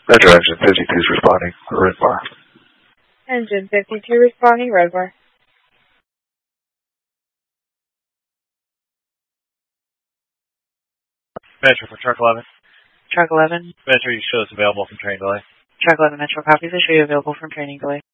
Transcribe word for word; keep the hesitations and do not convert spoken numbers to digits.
Metro Engine fifty-two is responding, red bar. Engine fifty-two responding, red bar. Metro for truck eleven. Truck eleven. Metro, you show us available from training delay. Truck eleven Metro copies. I show you available from training delay.